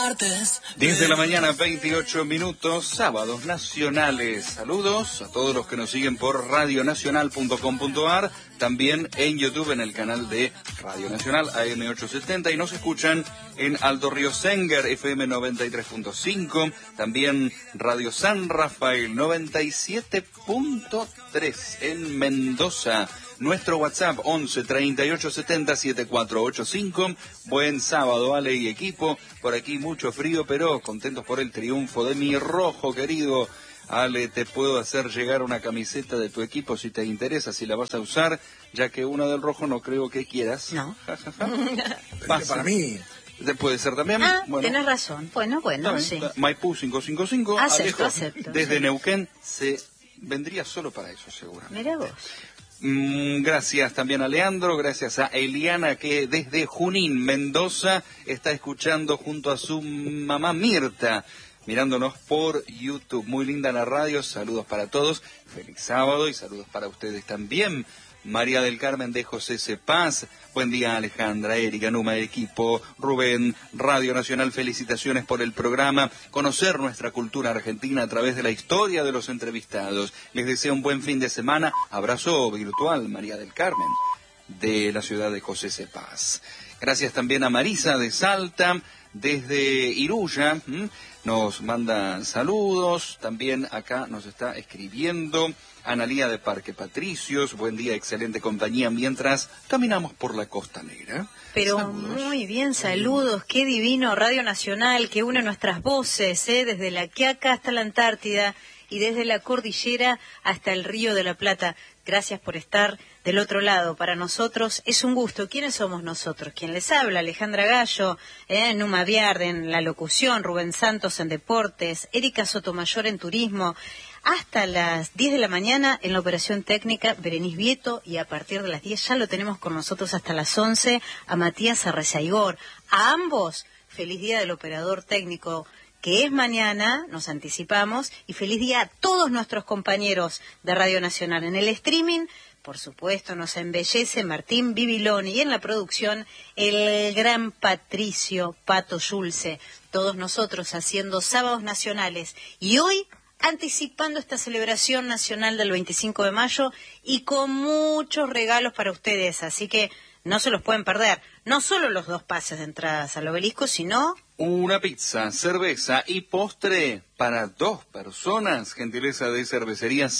martes. 10 de la mañana, 28 minutos, sábados nacionales. Saludos a todos los que nos siguen por radionacional.com.ar, también en YouTube en el canal de Radio Nacional AM870 y nos escuchan en Alto Río Senger, FM 93.5, también Radio San Rafael 97.3 en Mendoza. Nuestro WhatsApp 11 38 70 7485. Buen sábado, Ale y equipo. Por aquí mucho frío, pero contentos por el triunfo de mi rojo, querido. Ale, te puedo hacer llegar una camiseta de tu equipo si te interesa, si la vas a usar, ya que una del rojo no creo que quieras. No. Para mí. Puede ser también. Bueno, tenés razón. Bueno, sí. Maipú 555. Acepto. Desde sí. Neuquén se vendría solo para eso, seguramente. Mira vos. Gracias también a Leandro, gracias a Eliana que desde Junín, Mendoza, está escuchando junto a su mamá Mirta, mirándonos por YouTube. Muy linda la radio, saludos para todos, feliz sábado y saludos para ustedes también. María del Carmen de José C. Paz, buen día Alejandra, Erika, Numa, equipo, Rubén, Radio Nacional, felicitaciones por el programa, conocer nuestra cultura argentina a través de la historia de los entrevistados. Les deseo un buen fin de semana, abrazo virtual, María del Carmen, de la ciudad de José C. Paz. Gracias también a Marisa de Salta, desde Iruya, nos manda saludos, también acá nos está escribiendo Analía de Parque Patricios, buen día, excelente compañía mientras caminamos por la costanera. Pero saludos. Muy bien, saludos, qué divino Radio Nacional que une nuestras voces, desde la Quiaca hasta la Antártida y desde la cordillera hasta el Río de la Plata. Gracias por estar del otro lado. Para nosotros es un gusto. ¿Quiénes somos nosotros? ¿Quién les habla? Alejandra Gallo, Numa Viard en la locución, Rubén Santos en deportes, Erika Sotomayor en turismo. Hasta las 10 de la mañana en la operación técnica, Berenice Vieto, y a partir de las 10 ya lo tenemos con nosotros hasta las 11, a Matías Arrezaigor. A ambos, feliz día del operador técnico, que es mañana, nos anticipamos, y feliz día a todos nuestros compañeros de Radio Nacional. En el streaming, por supuesto, nos embellece Martín Bibiloni, y en la producción, el gran Patricio Pato Yulce. Todos nosotros haciendo sábados nacionales. Y hoy, anticipando esta celebración nacional del 25 de mayo y con muchos regalos para ustedes, así que no se los pueden perder. No solo los 2 pases de entradas al obelisco, sino una pizza, cerveza y postre para 2 personas. Gentileza de Cervecería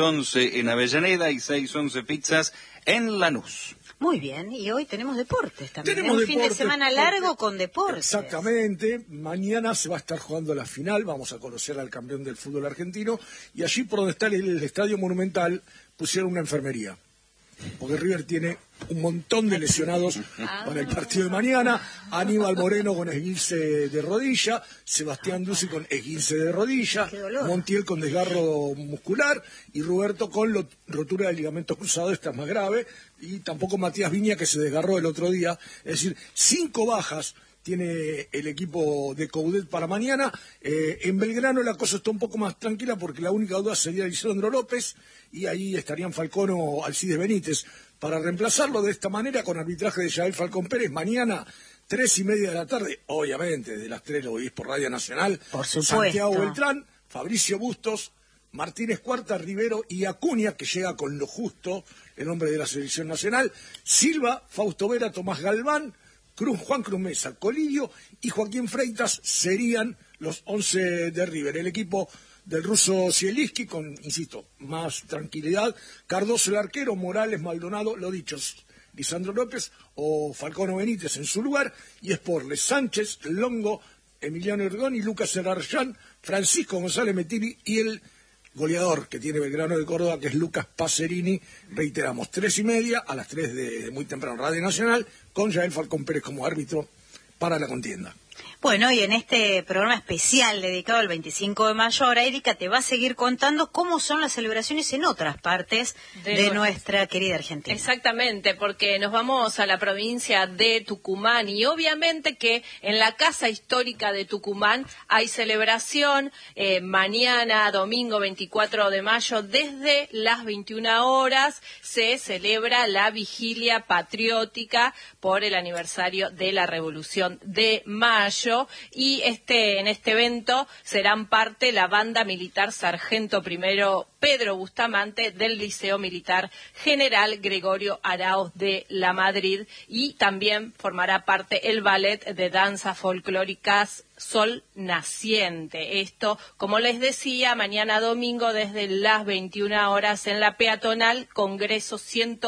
611 en Avellaneda y 611 Pizzas en Lanús. Muy bien, y hoy tenemos deportes también. Tenemos fin de semana largo con deportes. Exactamente, mañana se va a estar jugando la final, vamos a conocer al campeón del fútbol argentino, y allí por donde está el Estadio Monumental pusieron una enfermería, porque River tiene un montón de lesionados para el partido de mañana. Aníbal Moreno con esguince de rodilla, Sebastián Ducci con esguince de rodilla, Montiel con desgarro muscular y Roberto con rotura de ligamentos cruzados, esta es más grave, y tampoco Matías Viña, que se desgarró el otro día. Es decir, 5 bajas tiene el equipo de Coudet para mañana. En Belgrano la cosa está un poco más tranquila porque la única duda sería Lisandro López, y ahí estarían Falcón o Alcides Benítez para reemplazarlo. De esta manera, con arbitraje de Yael Falcón Pérez, mañana 3:30 de la tarde, obviamente de las 3 lo oís por Radio Nacional. Por supuesto. Santiago Beltrán, Fabricio Bustos, Martínez Cuarta, Rivero y Acuña, que llega con lo justo, el hombre de la selección nacional, Silva, Fausto Vera, Tomás Galván, Juan Cruz Mesa, Colidio y Joaquín Freitas serían los 11 de River. El equipo del ruso Zielinski con, insisto, más tranquilidad. Cardoso el arquero, Morales, Maldonado, lo dicho, Lisandro López o Falcón o Benítez en su lugar. Y Sporles, Sánchez, Longo, Emiliano Ergón y Lucas Serrarján, Francisco González Metilli y el goleador que tiene Belgrano de Córdoba, que es Lucas Pacerini. Reiteramos, 3:30 a las 3 de muy temprano Radio Nacional, con Yael Falcón Pérez como árbitro para la contienda. Bueno, y en este programa especial dedicado al 25 de mayo, ahora Erika te va a seguir contando cómo son las celebraciones en otras partes de nuestra querida Argentina. Exactamente, porque nos vamos a la provincia de Tucumán y obviamente que en la Casa Histórica de Tucumán hay celebración mañana, domingo 24 de mayo, desde las 21 horas se celebra la vigilia patriótica por el aniversario de la Revolución de Mayo. Mayo, y en este evento serán parte la banda militar Sargento Primero Pedro Bustamante del Liceo Militar General Gregorio Araoz de La Madrid, y también formará parte el ballet de danzas folclóricas Sol Naciente. Esto, como les decía, mañana domingo desde las 21 horas en la peatonal Congreso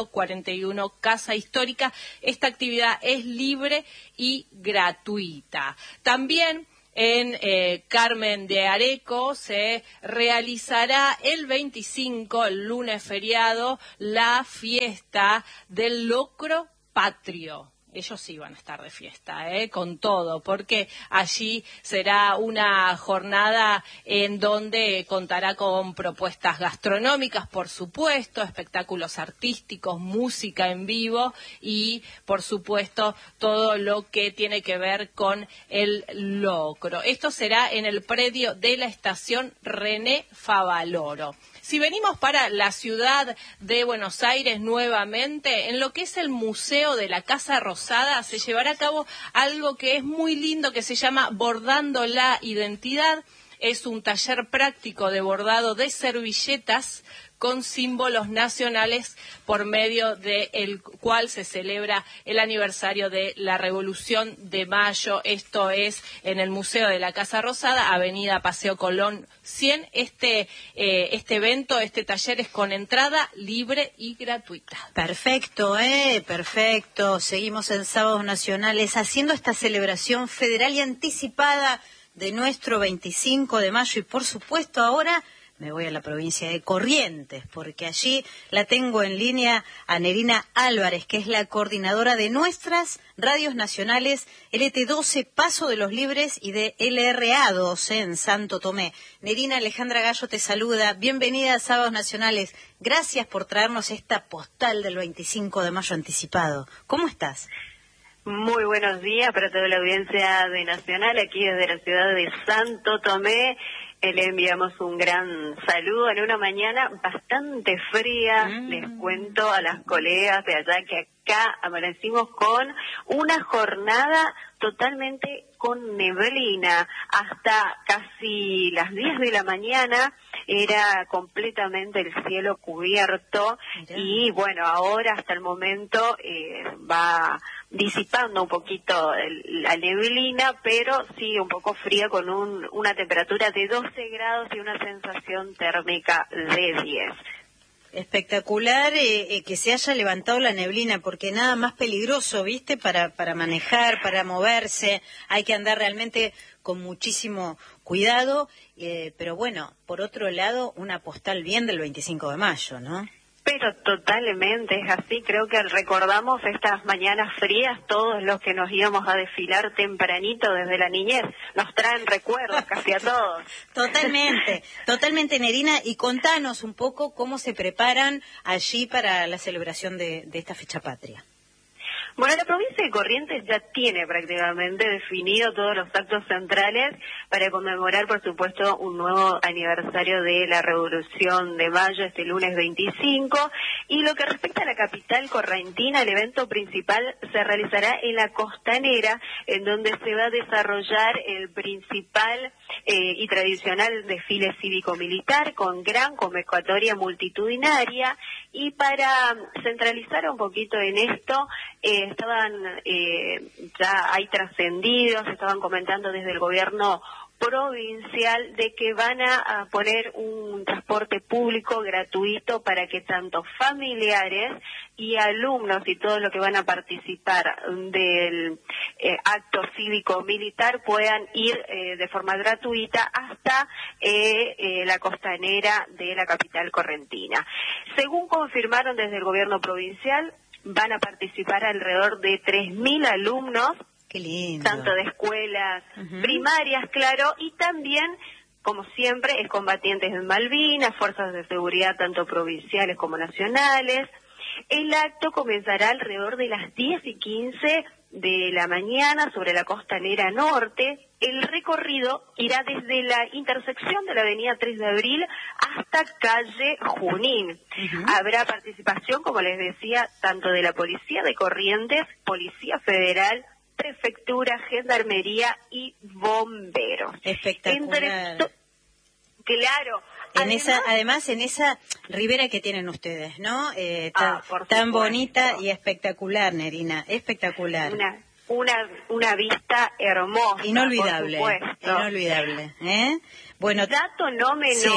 141 Casa Histórica. Esta actividad es libre y gratuita. También en Carmen de Areco se realizará el 25, el lunes feriado, la fiesta del locro patrio. Ellos sí van a estar de fiesta, con todo, porque allí será una jornada en donde contará con propuestas gastronómicas, por supuesto, espectáculos artísticos, música en vivo y, por supuesto, todo lo que tiene que ver con el locro. Esto será en el predio de la estación René Favaloro. Si venimos para la ciudad de Buenos Aires nuevamente, en lo que es el Museo de la Casa Rosada se llevará a cabo algo que es muy lindo, que se llama Bordando la Identidad. Es un taller práctico de bordado de servilletas con símbolos nacionales, por medio del cual se celebra el aniversario de la Revolución de Mayo. Esto es en el Museo de la Casa Rosada, Avenida Paseo Colón 100. Este evento, este taller es con entrada libre y gratuita. Perfecto, perfecto. Seguimos en Sábados Nacionales haciendo esta celebración federal y anticipada de nuestro 25 de mayo, y por supuesto ahora me voy a la provincia de Corrientes, porque allí la tengo en línea a Nerina Álvarez, que es la coordinadora de nuestras radios nacionales LT12, Paso de los Libres, y de LRA2 en Santo Tomé. Nerina, Alejandra Gallo te saluda. Bienvenida a Sábados Nacionales. Gracias por traernos esta postal del 25 de mayo anticipado. ¿Cómo estás? Muy buenos días para toda la audiencia de Nacional, aquí desde la ciudad de Santo Tomé. Le enviamos un gran saludo en una mañana bastante fría. Les cuento a las colegas de allá que acá amanecimos con una jornada totalmente con neblina. Hasta casi las 10 de la mañana era completamente el cielo cubierto. Mirá. Y bueno, ahora hasta el momento va disipando un poquito la neblina, pero sigue un poco fría, con una temperatura de 12 grados y una sensación térmica de 10. Espectacular que se haya levantado la neblina, porque nada más peligroso, ¿viste? Para manejar, para moverse, hay que andar realmente con muchísimo cuidado, pero bueno, por otro lado, una postal bien del 25 de mayo, ¿no? Pero totalmente es así. Creo que recordamos estas mañanas frías, todos los que nos íbamos a desfilar tempranito desde la niñez, nos traen recuerdos casi a todos. Totalmente, Nerina, y contanos un poco cómo se preparan allí para la celebración de esta fecha patria. Bueno, la provincia de Corrientes ya tiene prácticamente definido todos los actos centrales para conmemorar, por supuesto, un nuevo aniversario de la Revolución de Mayo, este lunes 25. Y lo que respecta a la capital correntina, el evento principal se realizará en la Costanera, en donde se va a desarrollar el principal y tradicional desfile cívico-militar con gran convocatoria multitudinaria. Y para centralizar un poquito en esto, ya hay trascendidos, estaban comentando desde el gobierno provincial de que van a poner un transporte público gratuito para que tanto familiares y alumnos y todos los que van a participar del acto cívico-militar puedan ir de forma gratuita hasta la costanera de la capital correntina. Según confirmaron desde el gobierno provincial, van a participar alrededor de 3.000 alumnos. Qué lindo. Tanto de escuelas primarias, claro, y también, como siempre, excombatientes de Malvinas, fuerzas de seguridad tanto provinciales como nacionales. El acto comenzará alrededor de las 10:15 de la mañana sobre la Costanera Norte. El recorrido irá desde la intersección de la avenida 3 de Abril hasta calle Junín. Habrá participación, como les decía, tanto de la Policía de Corrientes, Policía Federal, prefectura, gendarmería y bomberos. Espectacular. Claro. Además, en esa ribera que tienen ustedes, ¿no? Tan bonita y espectacular, Nerina, espectacular. Una vista hermosa, inolvidable, por supuesto. Inolvidable. Bueno, dato no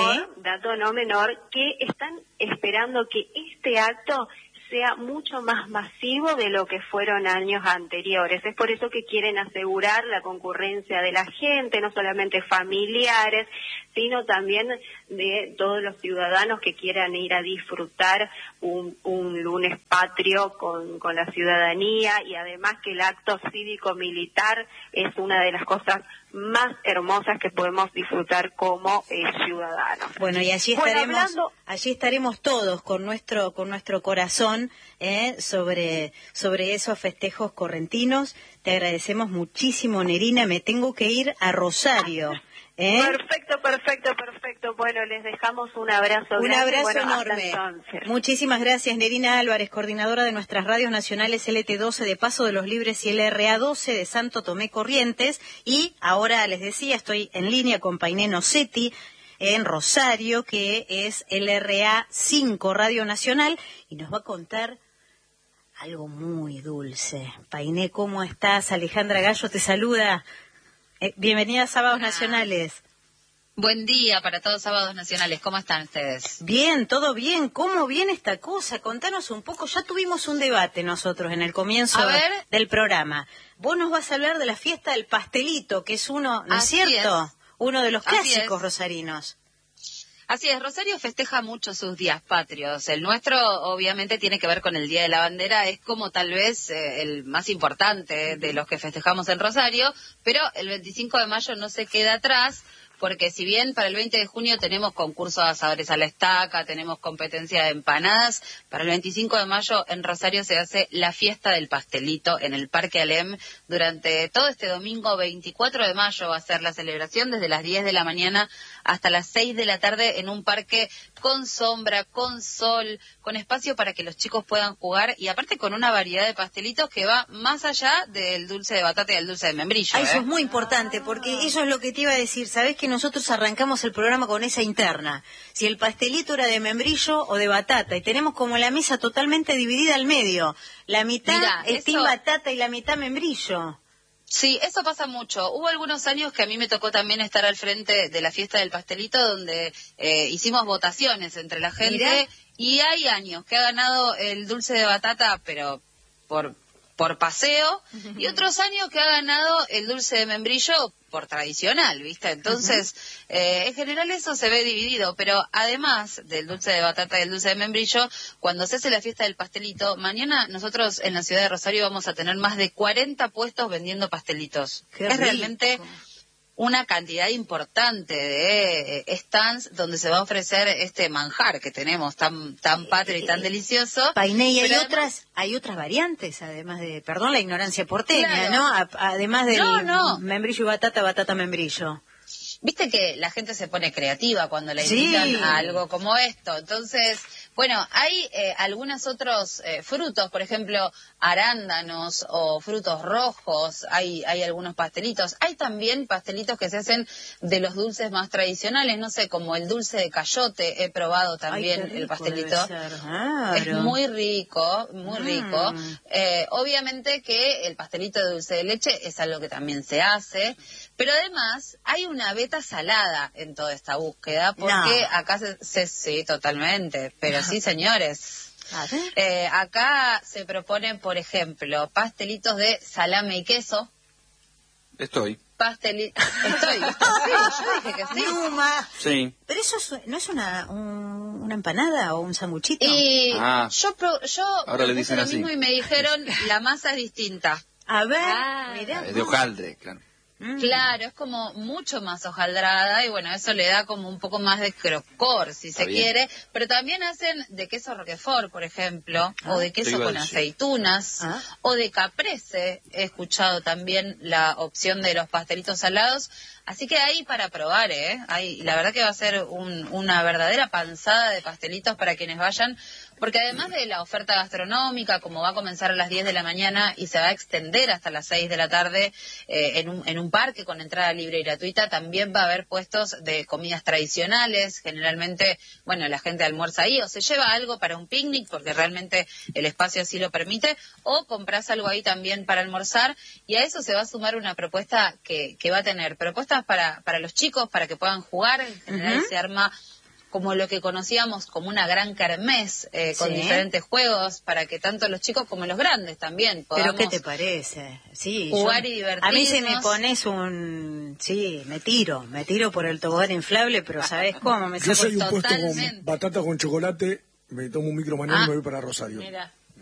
menor, que están esperando que este acto sea mucho más masivo de lo que fueron años anteriores. Es por eso que quieren asegurar la concurrencia de la gente, no solamente familiares, sino también de todos los ciudadanos que quieran ir a disfrutar un lunes patrio con la ciudadanía, y además que el acto cívico-militar es una de las cosas más hermosas que podemos disfrutar como ciudadanos. Bueno, y allí estaremos todos con nuestro corazón sobre esos festejos correntinos. Te agradecemos muchísimo, Nerina. Me tengo que ir a Rosario. Perfecto. Bueno, les dejamos un abrazo grande. Un abrazo enorme. Muchísimas gracias, Nerina Álvarez, coordinadora de nuestras radios nacionales LT12 de Paso de los Libres y LRA12 de Santo Tomé Corrientes. Y ahora les decía, estoy en línea con Painé Nocetti en Rosario, que es LRA5 Radio Nacional, y nos va a contar algo muy dulce. Painé, ¿cómo estás? Alejandra Gallo te saluda. Bienvenida a Sábados Nacionales. Buen día para todos Sábados Nacionales. ¿Cómo están ustedes? Bien, todo bien. ¿Cómo viene esta cosa? Contanos un poco. Ya tuvimos un debate nosotros en el comienzo del programa. Vos nos vas a hablar de la fiesta del pastelito, que es uno, ¿no es cierto? Uno de los clásicos rosarinos. Así es, Rosario festeja mucho sus días patrios. El nuestro obviamente tiene que ver con el Día de la Bandera, es como tal vez el más importante de los que festejamos en Rosario, pero el 25 de mayo no se queda atrás, porque si bien para el 20 de junio tenemos concurso de asadores a la estaca, tenemos competencia de empanadas, para el 25 de mayo en Rosario se hace la fiesta del pastelito en el Parque Alem. Durante todo este domingo 24 de mayo va a ser la celebración desde las 10 de la mañana hasta las 6 de la tarde en un parque con sombra, con sol, con espacio para que los chicos puedan jugar, y aparte con una variedad de pastelitos que va más allá del dulce de batata y el dulce de membrillo. Eso es muy importante, porque eso es lo que te iba a decir. Sabés que nosotros arrancamos el programa con esa interna, si el pastelito era de membrillo o de batata, y tenemos como la mesa totalmente dividida al medio, la mitad batata y la mitad membrillo. Sí, eso pasa mucho. Hubo algunos años que a mí me tocó también estar al frente de la fiesta del pastelito, donde hicimos votaciones entre la gente. Mirá. Y hay años que ha ganado el dulce de batata, pero por paseo, y otros años que ha ganado el dulce de membrillo por tradicional, ¿viste? Entonces, en general eso se ve dividido, pero además del dulce de batata y el dulce de membrillo, cuando se hace la fiesta del pastelito, mañana nosotros en la ciudad de Rosario vamos a tener más de 40 puestos vendiendo pastelitos. Es realmente una cantidad importante de stands donde se va a ofrecer este manjar que tenemos tan patrio y tan delicioso. Painé, y hay otras variantes, además de, perdón la ignorancia porteña, claro, ¿no? Además del membrillo y batata, membrillo. Viste que la gente se pone creativa cuando la invitan a algo como esto. Entonces, bueno, hay algunos otros frutos, por ejemplo, arándanos o frutos rojos, hay algunos pastelitos. Hay también pastelitos que se hacen de los dulces más tradicionales, no sé, como el dulce de cayote, he probado también el pastelito. Es muy rico, muy rico. Obviamente que el pastelito de dulce de leche es algo que también se hace, pero además hay una beta salada en toda esta búsqueda, porque acá sí, totalmente, pero sí, señores. Acá se proponen, por ejemplo, pastelitos de salame y queso. Estoy. Sí, yo dije que sí. Sí. Pero eso ¿no es una empanada o un sanguchito? Y yo ahora le dicen lo así mismo y me dijeron la masa es distinta. A ver, mirá. Es de hojaldre, claro. Claro, es como mucho más hojaldrada y bueno, eso le da como un poco más de crocor, si se quiere, pero también hacen de queso roquefort, por ejemplo, o de queso con aceitunas, o de caprese. He escuchado también la opción de los pastelitos salados, así que hay para probar, la verdad que va a ser una verdadera panzada de pastelitos para quienes vayan, porque además de la oferta gastronómica, como va a comenzar a las 10 de la mañana y se va a extender hasta las 6 de la tarde en un parque con entrada libre y gratuita, también va a haber puestos de comidas tradicionales. Generalmente, bueno, la gente almuerza ahí o se lleva algo para un picnic, porque realmente el espacio así lo permite, o compras algo ahí también para almorzar, y a eso se va a sumar una propuesta que va a tener propuestas para los chicos, para que puedan jugar. En general se arma como lo que conocíamos como una gran kermés, con diferentes juegos, para que tanto los chicos como los grandes también podamos... ¿Pero qué te parece? Sí, jugar y divertirnos. A mí se me pones un... Sí, me tiro por el tobogán inflable, pero ¿sabés cómo? Yo soy un puesto con batata con chocolate, me tomo un micro mañana y me voy para Rosario. Mira.